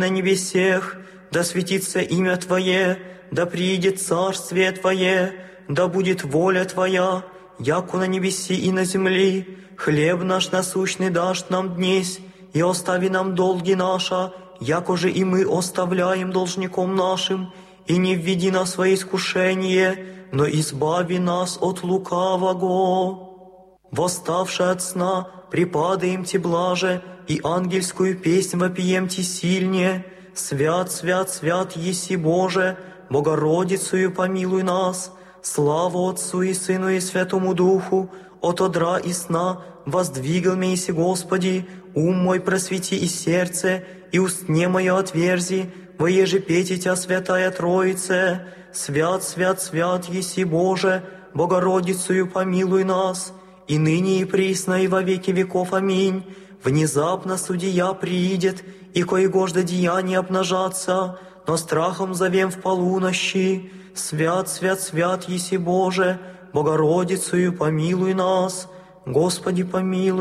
на небесех, да светится имя Твое, да приидет царствие Твое, да будет воля Твоя, яко на небеси и на земли. Хлеб наш насущный дашь нам днесь, и остави нам долги наши, яко же и мы оставляем должником нашим, и не введи нас во искушение, но избави нас от лукавого. Восставши от сна, припадаем Ти блаже, и ангельскую песнь вопием Ти сильнее. Свят, свят, свят еси Боже, Богородицею помилуй нас. Славу Отцу и Сыну и Святому Духу, от одра и сна воздвигал меня еси Господи, ум мой просвети и сердце, и устне мое отверзи, воеже петь Тя, Святая Троице. Свят, свят, свят еси Боже, Богородицею помилуй нас, и ныне и присно и во веки веков. Аминь. Внезапно судья приидет, и коегожда деяния обнажатся, но страхом зовем в полунощи. Свят, свят, свят еси Боже, Богородицею помилуй нас. Господи помилуй.